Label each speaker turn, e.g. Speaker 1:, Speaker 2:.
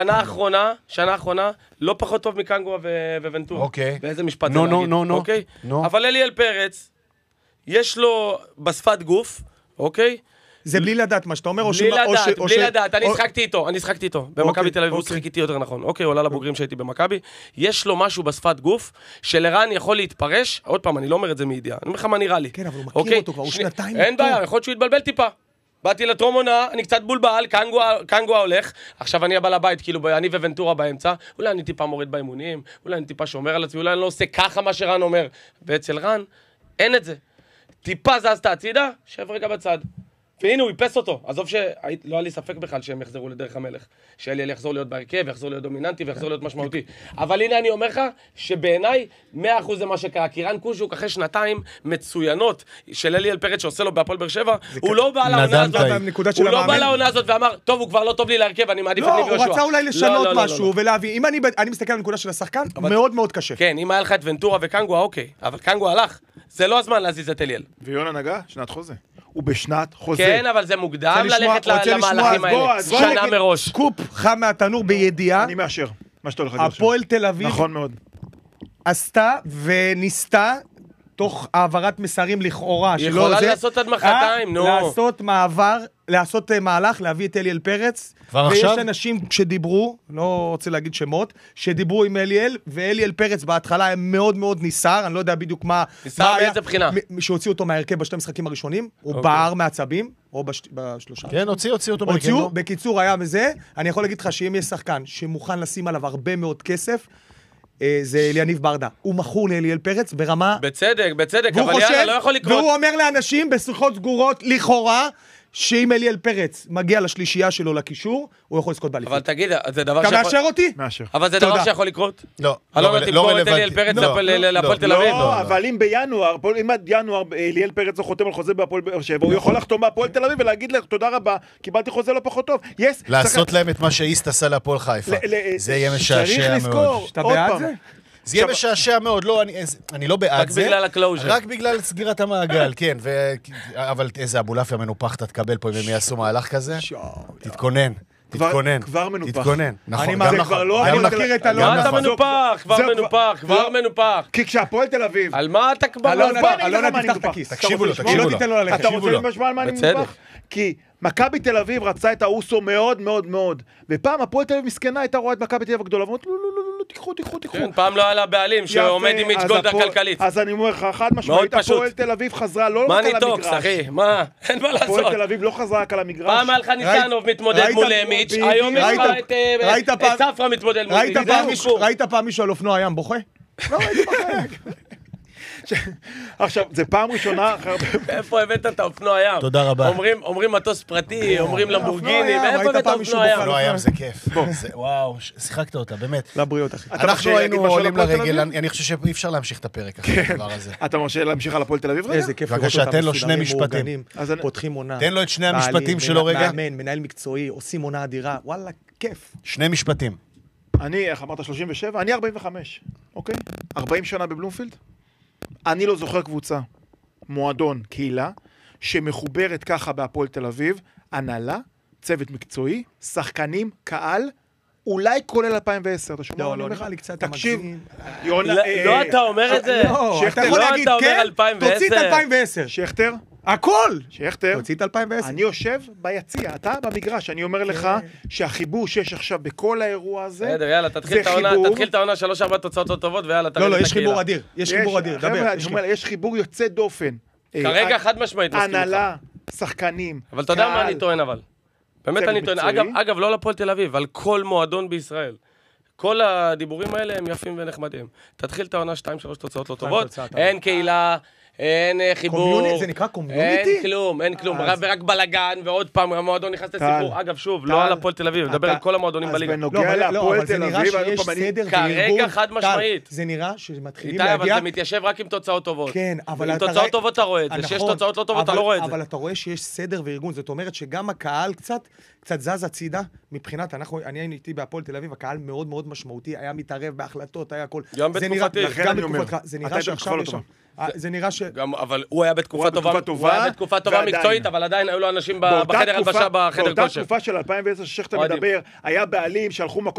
Speaker 1: שנה האחרונה, לא פחות טוב מקנגו וונטורה.
Speaker 2: אוקיי.
Speaker 1: באיזה משפט זה להגיד. אוקיי? אבל אליאל פרץ, יש לו בשפת גוף, אוקיי?
Speaker 3: זה בלי לדעת מה שאתה אומר,
Speaker 1: בלי לדעת, אני שחקתי איתו, במכבי תל אביב, הוא שחק איתי יותר נכון, אוקיי, עולה לבוגרים שהייתי במכבי, יש לו משהו בשפת גוף, שלרן יכול להתפרש, עוד פעם, אני לא אומר את זה מידיעה, אני אומר לך מה נראה לי.
Speaker 3: כן, אבל הוא מכיר אותו כבר, הוא שנתיים.
Speaker 1: אין בעיה, יכול להיות שהוא יתבלבל טיפה. באתי לטרום עונה, אני קצת בולבל, קנגו הולך, עכשיו אני הבעל הבית, כאילו, אני וונטורה באמצע, אולי אני טיפה מוריד באימונים, אולי אני טיפה שומר על עצמי, אולי אני לא עושה ככה מה שרן אומר. ואצל רן, אין את זה. טיפה זזת הצידה, שב רגע בצד. והנה, הוא ייפס אותו. עזוב שלא היה לי ספק בכלל שהם יחזרו לדרך המלך. שאליאל יחזור להיות בהרכב, יחזור להיות דומיננטי ויחזור להיות משמעותי. אבל הנה אני אומר לך שבעיניי 100% זה מה שקרה. כי רן קוז'וק אחרי שנתיים מצוינות של אליאל פרץ שעושה לו בהפועל באר שבע, הוא לא בא לעונה הזאת. הוא לא בא לעונה הזאת ואמר, טוב, הוא כבר לא טוב לי להרכב, אני מעדיף את ניב יהושע.
Speaker 3: לא, הוא רצה אולי לשנות משהו ולהביא. אם אני מסתכל על הנקודה של השחקן, מאוד מאוד קשה.
Speaker 1: כן, אם היה לך את ונטורה וקנגו, אוקיי. אבל קנגו הלך. זה לא הזמן להזיז את אליאל.
Speaker 4: ויונה נגע, שנת חוזה. הוא בשנת חוזה.
Speaker 1: כן, אבל זה מוקדם ללכת למהלכים האלה. שנה מראש.
Speaker 3: סקופ חם מהתנור בידיעה.
Speaker 4: אני מאשר, מה שאתה הולך להגיד עכשיו.
Speaker 3: הפועל תל אביב.
Speaker 4: נכון מאוד.
Speaker 3: עשתה וניסתה, תוך העברת מסרים לכאורה.
Speaker 1: היא יכולה לעשות עד מחרתיים, נו.
Speaker 3: לעשות מהלך, להביא את אליאל פרץ.
Speaker 2: כבר עכשיו?
Speaker 3: ויש אנשים שדיברו, לא רוצה להגיד שמות, שדיברו עם אליאל, ואליאל פרץ בהתחלה היה מאוד מאוד ניסר, אני לא יודע בדיוק מה...
Speaker 1: ניסר מאיזה בחינה?
Speaker 3: שהוציאו אותו מהרכב בשתי משחקים הראשונים, הוא בער מעצבים, או בשלושה.
Speaker 2: כן, הוציאו אותו מהרכב.
Speaker 3: הוציאו, בקיצור היה מזה, אני יכול להגיד לך שאם יש שחקן שמוכן לשים עליו הרבה מאוד כסף, זה אליניב ברדה. הוא מכור לאליאל פרץ ברמה...
Speaker 1: בצדק, אבל יאללה, לא יכול לקרות.
Speaker 3: והוא אומר לאנשים בשיחות סגורות, לכאורה, שאם אליאל פרץ מגיע לשלישייה שלו לקישור, הוא יכול לזכות באליפות.
Speaker 1: אבל תגיד, זה דבר
Speaker 3: אתה מאשר אותי?
Speaker 4: מאשר.
Speaker 1: אבל זה דבר שיכול לקרות?
Speaker 2: לא.
Speaker 1: לא תמכור את אליאל פרץ להפועל תל אביב?
Speaker 4: לא, אבל אם בינואר, אם עד ינואר אליאל פרץ לא חותם על חוזה בהפועל באר שבע, הוא יכול לחתום בהפועל תל אביב ולהגיד לך, תודה רבה, קיבלתי חוזה לא פחות טוב.
Speaker 2: לעשות להם את מה שאיסט עשה להפועל חיפה. זה יהיה משעשע מאוד.
Speaker 3: אתה בעד זה?
Speaker 2: זה יהיה משעשע מאוד, לא, אני לא בעד זה.
Speaker 1: רק בגלל הקלוז'ר.
Speaker 2: רק בגלל סגירת המעגל, כן. אבל איזה אבולעפיה מנופחת תקבל פה אם הם יעשו מהלך כזה. תתכונן.
Speaker 4: כבר מנופח.
Speaker 2: תתכונן. נכון,
Speaker 3: אני מכיר את אלון.
Speaker 1: מה אתה מנופח? כבר מנופח.
Speaker 4: כי כשהפועל תל אביב...
Speaker 1: על מה אתה כבר...
Speaker 3: אלון, תפתח את הכיס.
Speaker 2: תקשיבו לו.
Speaker 3: לא תיתן לו ללכת.
Speaker 4: אתה רוצה למשמע על מה אני מנופח? כי מכבי תל אביב רצה את האוסו מאוד מאוד מאוד. ופעם הפועל תל אביב מסכנה הייתה רואה את מכבי תל אביב הגדולה. ואומרת, לא, תיקחו.
Speaker 1: כן, פעם לא היה לה בעלים שעומד עם מיץ' גולדה כלכלית.
Speaker 4: אז אני אומר לך, חד משמעית, הפועל תל אביב חזרה לא רק על המגרש.
Speaker 1: מה ניתוק, אחי? מה? אין מה לעשות.
Speaker 4: הפועל תל אביב לא חזרה רק על המגרש.
Speaker 1: פעם היה לך ניצנוב מתמודד מול מיץ', היום יש לך את ספרה מתמודד מול מיץ'.
Speaker 3: ראית פעם מישהו על אופנוע ים בוכה? לא ראיתי בוכה.
Speaker 4: עכשיו, זה פעם ראשונה...
Speaker 1: איפה הבאת את האופנוע ים?
Speaker 2: תודה רבה.
Speaker 1: אומרים מטוס פרטי, אומרים למבורגיני, מאיפה הבאת האופנוע ים?
Speaker 2: לא ים זה כיף. וואו, שיחקת אותה, באמת.
Speaker 3: לבריאות, אחי.
Speaker 2: אנחנו היינו עולים לרגל, אני חושב שאי אפשר להמשיך את הפרק אחרי הדבר הזה.
Speaker 4: אתה מרשה להמשיך על הפועל תל אביב רגע?
Speaker 3: איזה כיף לראות
Speaker 2: בבקשה,
Speaker 3: אותם
Speaker 2: תן לו שני
Speaker 3: מסודרים,
Speaker 2: משפטים.
Speaker 3: פותחים עונה.
Speaker 2: תן לו את שני המשפטים שלו רגע.
Speaker 3: מאמן, מנהל מקצועי, עושים עונה אדירה, וואלה, כיף.
Speaker 2: שני משפטים.
Speaker 4: אני, איך אמרת 37? אני 45, אוקיי? 40 שנה בבלומפילד. אני לא זוכר קבוצה, מועדון, קהילה, שמחוברת ככה בהפועל תל אביב, הנהלה, צוות מקצועי, שחקנים, קהל, אולי כולל 2010.
Speaker 3: לא, נראה לי קצת
Speaker 4: תקשיב,
Speaker 1: לא, אתה אומר את זה.
Speaker 3: לא, אתה יכול להגיד, כן, תוציא את 2010.
Speaker 4: שכתר?
Speaker 3: הכל!
Speaker 4: שכתר?
Speaker 3: תוציא את 2010.
Speaker 4: אני יושב ביציע, אתה במגרש, אני אומר לך שהחיבור שיש עכשיו בכל האירוע הזה,
Speaker 1: בסדר, יאללה, תתחיל את העונה 3-4 תוצאות לא טובות, ויאללה, תרד את
Speaker 3: לא,
Speaker 1: הקהילה.
Speaker 3: יש חיבור אדיר, יש חיבור אדיר, דבר.
Speaker 4: יש חיבור יוצא דופן.
Speaker 1: כרגע חד משמעית מסכים לך.
Speaker 4: הנהלה, שחקנים,
Speaker 1: אבל אתה יודע מה אני טוען אבל? באמת אני טוען, אגב, לא לפועל תל אביב, על כל מועדון בישראל. כל הדיבורים האלה הם יפים ונחמדים. תתחיל את העונה 2-3 תוצאות לא טובות, אין קהילה, אין חיבור.
Speaker 3: זה נקרא קומיוניטי?
Speaker 1: אין כלום, ורק בלגן, ועוד פעם המועדון נכנס לסיפור. אגב, שוב, לא על הפועל תל אביב, מדבר על כל המועדונים בליגה.
Speaker 4: אז בנוגע להפועל תל אביב,
Speaker 1: כרגע חד משמעית.
Speaker 3: זה נראה שמתחילים
Speaker 1: איתי,
Speaker 3: להגיע...
Speaker 1: אבל זה מתיישב רק עם תוצאות טובות.
Speaker 3: כן, אבל
Speaker 1: עם תוצאות טובות אתה רואה את זה, שיש תוצאות לא טובות אתה לא רואה את זה.
Speaker 3: אבל אתה רואה שיש סדר וארגון, זאת אומרת שגם הקהל קצת זז הצידה, מבחינת, אני הייתי בהפועל תל אביב, הקהל מאוד מאוד משמעותי, היה מתערב בהחלטות, היה הכל.
Speaker 1: גם בתקופתי.
Speaker 3: גם בתקופתך. זה נראה שעכשיו יש שם. זה נראה ש...
Speaker 1: אבל הוא היה בתקופה טובה, הוא היה בתקופה טובה מקצועית, אבל עדיין היו לו אנשים בחדר הלבשה, בחדר כושר.
Speaker 4: באותה תקופה של 2010 ששכת מדבר, היה בעלים שהלכו